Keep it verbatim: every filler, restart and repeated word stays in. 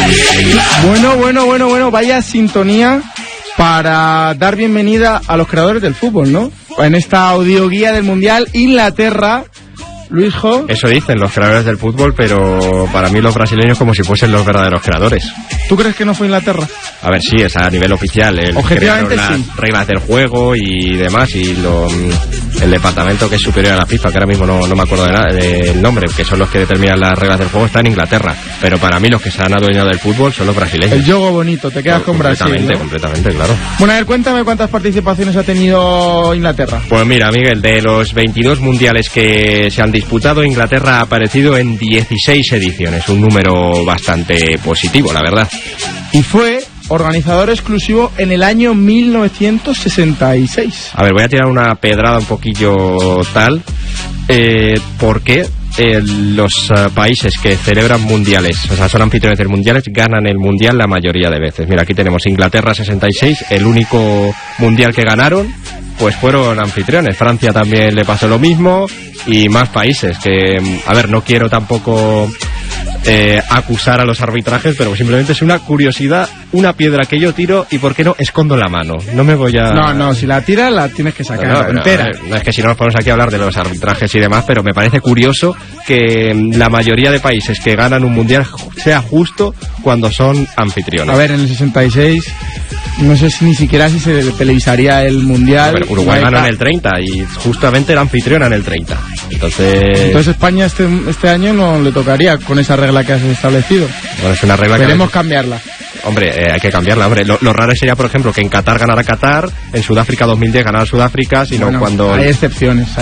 Bueno, bueno, bueno, bueno, vaya sintonía para dar bienvenida a los creadores del fútbol, ¿no? En esta audioguía del Mundial, Inglaterra, Luisjo. Eso dicen los creadores del fútbol, pero para mí los brasileños como si fuesen los verdaderos creadores. ¿Tú crees que no fue Inglaterra? A ver, sí, es a nivel oficial. El Objetivamente las sí. reglas del juego y demás, y lo, el departamento que es superior a la FIFA, que ahora mismo no, no me acuerdo de nada, del nombre, que son los que determinan las reglas del juego, está en Inglaterra. Pero para mí los que se han adueñado del fútbol son los brasileños. El juego bonito, te quedas con Brasil, Completamente, ¿no? completamente, claro. Bueno, a ver, cuéntame cuántas participaciones ha tenido Inglaterra. Pues mira, Miguel, de los veintidós mundiales que se han disputado, Inglaterra ha aparecido en dieciséis ediciones, un número bastante positivo, la verdad. Y fue organizador exclusivo en el año mil novecientos sesenta y seis. A ver, voy a tirar una pedrada un poquillo tal, eh, porque eh, los uh, países que celebran mundiales, o sea, son anfitriones del mundiales, ganan el mundial la mayoría de veces. Mira, aquí tenemos Inglaterra sesenta y seis, el único mundial que ganaron, pues fueron anfitriones. Francia también le pasó lo mismo, y más países que, a ver, no quiero tampoco eh, acusar a los arbitrajes, pero simplemente es una curiosidad, una piedra que yo tiro y por qué no escondo la mano. No me voy a... No, no, si la tiras la tienes que sacar No, no, entera. no, no, es que si no nos ponemos aquí a hablar de los arbitrajes y demás, pero me parece curioso que la mayoría de países que ganan un mundial sea justo cuando son anfitriones. A ver, en el sesenta y seis no sé si ni siquiera si se televisaría el mundial. Bueno, Uruguay ganó en el treinta y justamente era anfitriona en el treinta. Entonces... Entonces España este, este año no le tocaría con esa regla que has establecido. Bueno, es una regla Queremos que... cambiarla. Hombre, eh, hay que cambiarla, hombre. Lo, lo raro sería, por ejemplo, que en Qatar ganara Qatar, en Sudáfrica dos mil diez ganara Sudáfrica, sino bueno, cuando... Hay excepciones.